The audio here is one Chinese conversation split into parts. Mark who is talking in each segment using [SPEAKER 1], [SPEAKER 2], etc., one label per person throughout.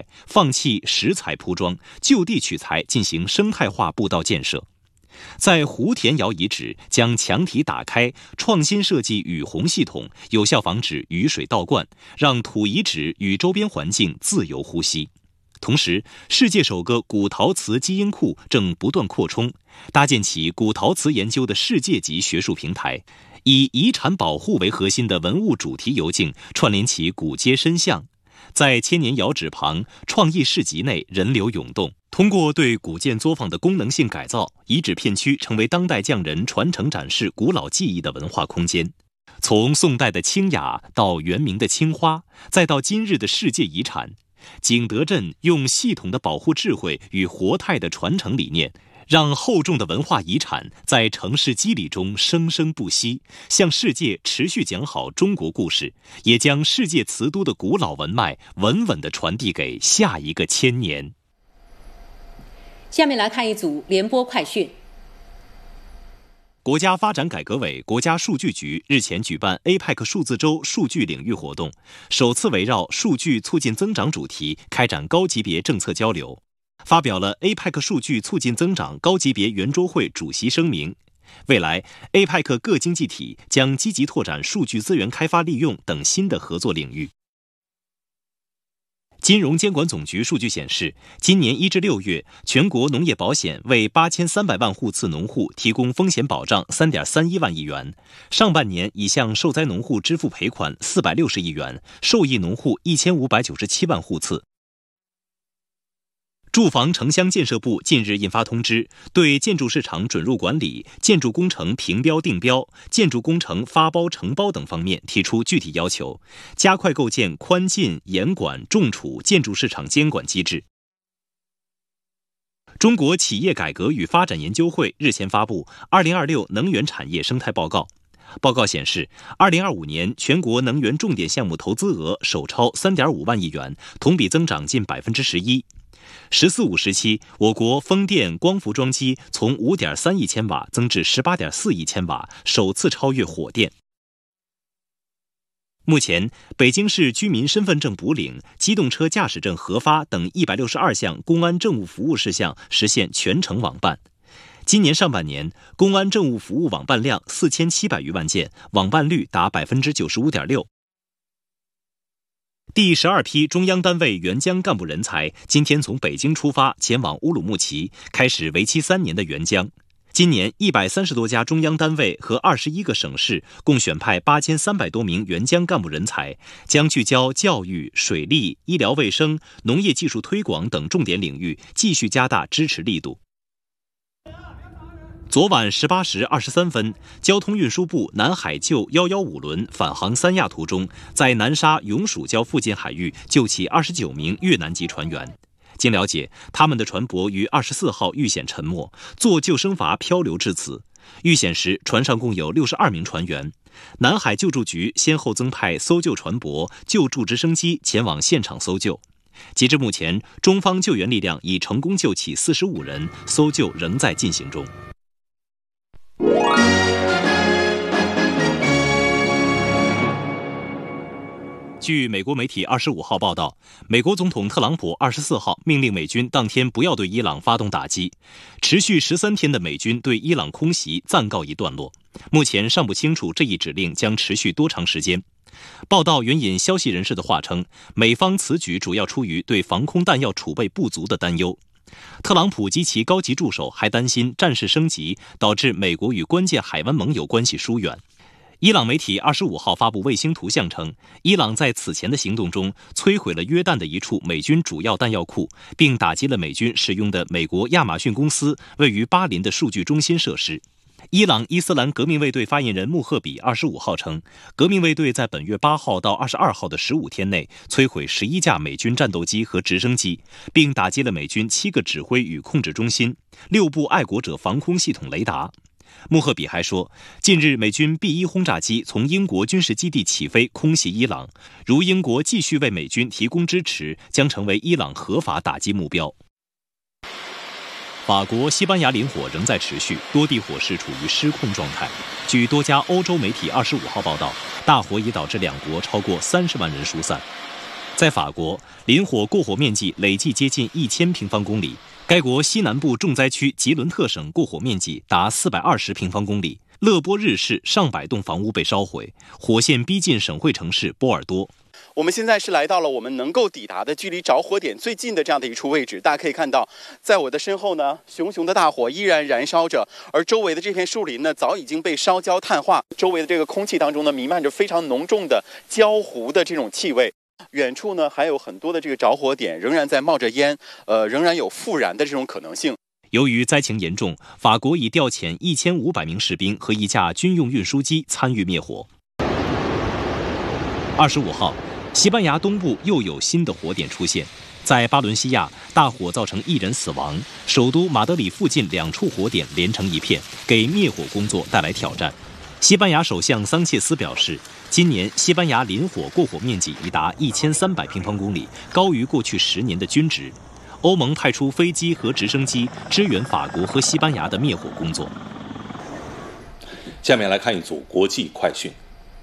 [SPEAKER 1] 态，放弃石材铺装，就地取材进行生态化步道建设。在湖田窑遗址将墙体打开，创新设计雨洪系统，有效防止雨水倒灌，让土遗址与周边环境自由呼吸。同时，世界首个古陶瓷基因库正不断扩充，搭建起古陶瓷研究的世界级学术平台，以遗产保护为核心的文物主题游径串联起古街深巷。在千年窑址旁，创意市集内人流涌动。通过对古建作坊的功能性改造，遗址片区成为当代匠人传承展示古老技艺的文化空间。从宋代的清雅到元明的青花，再到今日的世界遗产，景德镇用系统的保护智慧与活态的传承理念，让厚重的文化遗产在城市肌理中生生不息，向世界持续讲好中国故事，也将世界瓷都的古老文脉稳稳地传递给下一个千年。
[SPEAKER 2] 下面来看一组联播快讯。
[SPEAKER 1] 国家发展改革委、国家数据局日前举办 APEC 数字周数据领域活动，首次围绕数据促进增长主题开展高级别政策交流，发表了 APEC 数据促进增长高级别圆桌会主席声明。未来 APEC 各经济体将积极拓展数据资源开发利用等新的合作领域。金融监管总局数据显示，今年1至6月，全国农业保险为8300万户次农户提供风险保障3.31万亿元，上半年已向受灾农户支付赔款460亿元，受益农户1597万户次。住房城乡建设部近日印发通知，对建筑市场准入管理、建筑工程评标定标、建筑工程发包承包等方面提出具体要求，加快构建宽进严管重处建筑市场监管机制。中国企业改革与发展研究会日前发布2026能源产业生态报告。报告显示，2025年全国能源重点项目投资额首超3.5万亿元，同比增长近11%。“14五”时期，我国风电光伏装机从5.3亿千瓦增至18.4亿千瓦，首次超越火电。目前，北京市居民身份证补领、机动车驾驶证核发等162项公安政务服务事项实现全程网办。今年上半年，公安政务服务网办量4700余万件，网办率达95.6%。第12批中央单位援疆干部人才今天从北京出发，前往乌鲁木齐，开始为期3年的援疆。今年130多家中央单位和21个省市共选派8300多名援疆干部人才，将聚焦教育、水利、医疗卫生、农业技术推广等重点领域，继续加大支持力度。昨晚18时23分，交通运输部南海救115轮返航三亚途中，在南沙永暑礁附近海域救起29名越南籍船员。经了解，他们的船舶于24号遇险沉没，坐救生筏漂流至此。遇险时，船上共有62名船员。南海救助局先后增派搜救船舶、救助直升机前往现场搜救。截至目前，中方救援力量已成功救起45人，搜救仍在进行中。据美国媒体25号报道，美国总统特朗普24号命令美军当天不要对伊朗发动打击。持续13天的美军对伊朗空袭暂告一段落，目前尚不清楚这一指令将持续多长时间。报道援引消息人士的话称，美方此举主要出于对防空弹药储备不足的担忧。特朗普及其高级助手还担心战事升级导致美国与关键海湾盟友关系疏远。伊朗媒体25号发布卫星图像称，伊朗在此前的行动中摧毁了约旦的一处美军主要弹药库，并打击了美军使用的美国亚马逊公司位于巴林的数据中心设施。伊朗伊斯兰革命卫队发言人穆赫比25号称，革命卫队在本月8号到22号的15天内摧毁11架美军战斗机和直升机，并打击了美军7个指挥与控制中心、6部爱国者防空系统雷达。穆赫比还说，近日美军 B-1 轰炸机从英国军事基地起飞空袭伊朗，如英国继续为美军提供支持，将成为伊朗合法打击目标。法国、西班牙林火仍在持续，多地火势处于失控状态。据多家欧洲媒体25号报道，大火已导致两国超过30万人疏散。 在法国，林火过火面积累计接近1000平方公里。该国西南部重灾区吉伦特省过火面积达420平方公里，勒波日市上百栋房屋被烧毁，火线逼近省会城市波尔多。
[SPEAKER 3] 我们现在是来到了我们能够抵达的距离着火点最近的这样的一处位置，大家可以看到，在我的身后呢，熊熊的大火依然燃烧着，而周围的这片树林呢，早已经被烧焦碳化，周围的这个空气当中呢，弥漫着非常浓重的焦糊的这种气味。远处呢，还有很多的这个着火点仍然在冒着烟，仍然有复燃的这种可能性。
[SPEAKER 1] 由于灾情严重，法国已调遣1500名士兵和一架军用运输机参与灭火。25号，西班牙东部又有新的火点出现，在巴伦西亚，大火造成1人死亡，首都马德里附近2处火点连成一片，给灭火工作带来挑战。西班牙首相桑切斯表示，今年西班牙林火过火面积已达1300平方公里，高于过去10年的均值。欧盟派出飞机和直升机支援法国和西班牙的灭火工作。
[SPEAKER 4] 下面来看一组国际快讯。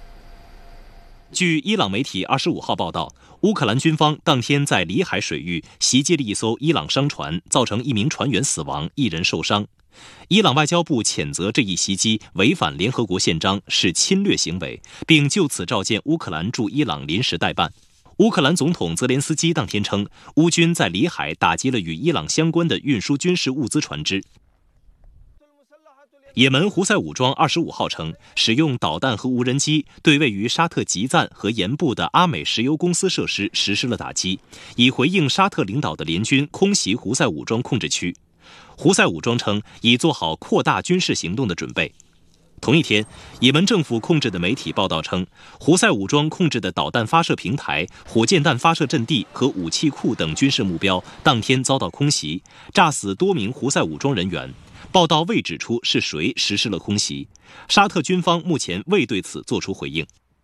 [SPEAKER 1] 据伊朗媒体25号报道，乌克兰军方当天在里海水域袭击了一艘伊朗商船，造成1名船员死亡，1人受伤。伊朗外交部谴责这一袭击违反联合国宪章，是侵略行为，并就此召见乌克兰驻伊朗临时代办。乌克兰总统泽连斯基当天称，乌军在里海打击了与伊朗相关的运输军事物资船只。也门胡塞武装25号称，使用导弹和无人机对位于沙特吉赞和盐部的阿美石油公司设施实施了打击，以回应沙特领导的联军空袭胡塞武装控制区。胡塞武装称已做好扩大军事行动的准备。同一天，也门政府控制的媒体报道称，胡塞武装控制的导弹发射平台、火箭弹发射阵地和武器库等军事目标当天遭到空袭，炸死多名胡塞武装人员。报道未指出是谁实施了空袭，沙特军方目前未对此作出回应。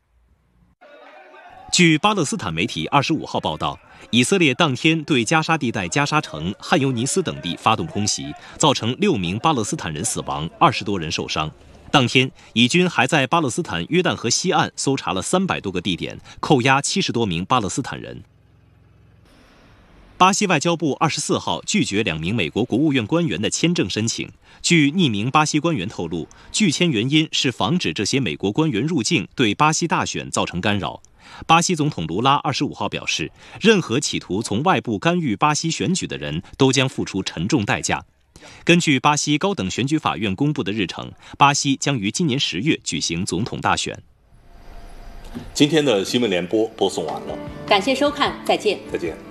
[SPEAKER 1] 据巴勒斯坦媒体25号报道，以色列当天对加沙地带加沙城、汉尤尼斯等地发动空袭，造成6名巴勒斯坦人死亡，20多人受伤。当天，以军还在巴勒斯坦约旦河西岸搜查了300多个地点，扣押70多名巴勒斯坦人。巴西外交部24号拒绝2名美国国务院官员的签证申请。据匿名巴西官员透露，拒签原因是防止这些美国官员入境对巴西大选造成干扰。巴西总统卢拉25号表示，任何企图从外部干预巴西选举的人都将付出沉重代价。根据巴西高等选举法院公布的日程，巴西将于今年10月举行总统大选。
[SPEAKER 4] 今天的新闻联播播送完了，
[SPEAKER 2] 感谢收看，再见。
[SPEAKER 4] 再见。